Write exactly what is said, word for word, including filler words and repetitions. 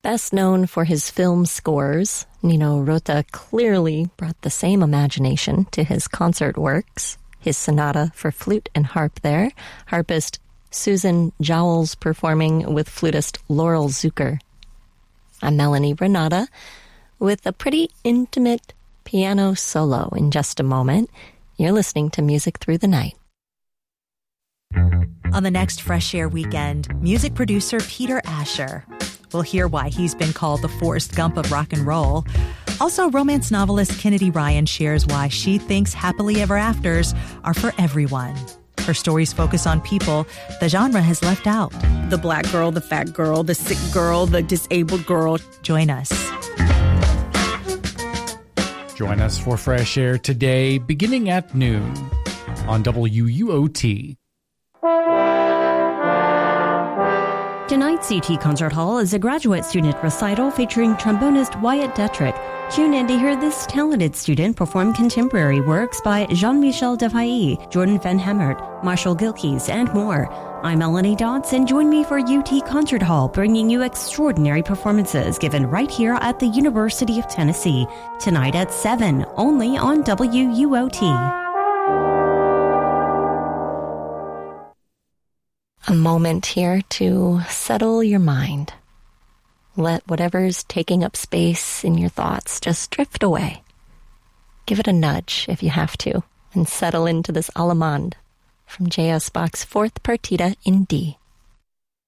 Best known for his film scores, Nino Rota clearly brought the same imagination to his concert works. His sonata for flute and harp there, harpist Susan Jowls performing with flutist Laurel Zucker. I'm Melanie Renata with a pretty intimate piano solo in just a moment. You're listening to Music Through the Night. On the next Fresh Air weekend, music producer Peter Asher. We'll hear why he's been called the Forrest Gump of rock and roll. Also, romance novelist Kennedy Ryan shares why she thinks happily ever afters are for everyone. Her stories focus on people the genre has left out. The black girl, the fat girl, the sick girl, the disabled girl. Join us. Join us for Fresh Air today, beginning at noon on W U O T. Tonight's U T Concert Hall is a graduate student recital featuring trombonist Wyatt Detrick. Tune in to hear this talented student perform contemporary works by Jean-Michel Defailly, Jordan Van Hemert, Marshall Gilkes, and more. I'm Melanie Dotz, and join me for U T Concert Hall, bringing you extraordinary performances given right here at the University of Tennessee. Tonight at seven, only on W U O T. A moment here to settle your mind. Let whatever's taking up space in your thoughts just drift away. Give it a nudge if you have to, and settle into this Allemande from J S. Bach's Fourth Partita in D.